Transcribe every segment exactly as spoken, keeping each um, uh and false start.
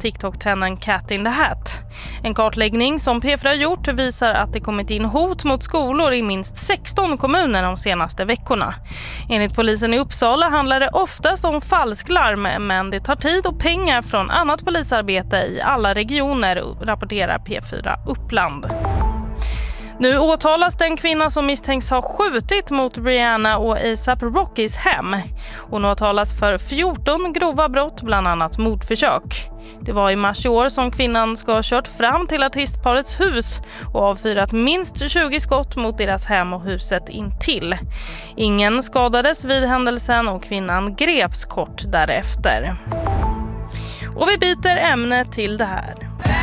TikTok-trenden Cat in the Hat. En kartläggning som P fyra gjort visar att det kommit in hot mot skolor i minst sexton kommuner de senaste veckorna. Enligt polisen i Uppsala handlar det oftast om falsklarm, men det tar tid och pengar från annat polisarbete i alla regioner, rapporterar P fyra Uppland. Nu åtalas den kvinna som misstänks ha skjutit mot Rihanna och A$AP Rockys hem. Hon åtalas för fjorton grova brott, bland annat mordförsök. Det var i mars i år som kvinnan ska ha kört fram till artistparets hus och avfyrat minst tjugo skott mot deras hem och huset intill. Ingen skadades vid händelsen och kvinnan greps kort därefter. Och vi byter ämne till det här.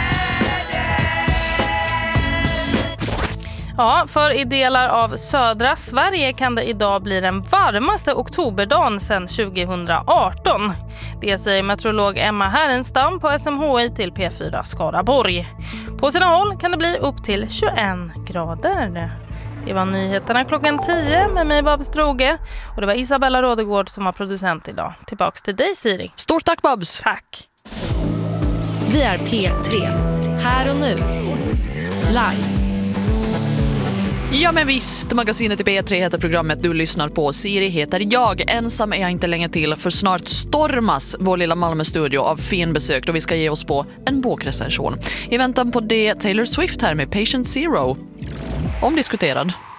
Ja, för i delar av södra Sverige kan det idag bli den varmaste oktoberdagen sedan tjugohundraarton. Det säger meteorolog Emma Härenstam på S M H I till P fyra Skaraborg. På sina håll kan det bli upp till tjugoen grader. Det var nyheterna klockan tio med mig Babs Droge och det var Isabella Rådegård som var producent idag. Tillbaks till dig Siri. Stort tack Babs. Tack. Vi är P tre. Här och nu. Live. Ja men visst, magasinet i P tre heter programmet du lyssnar på. Siri heter jag, ensam är jag inte länge till, för snart stormas vår lilla Malmö-studio av fin besök då vi ska ge oss på en bokrecension. I väntan på det, Taylor Swift här med Patient Zero. Omdiskuterad.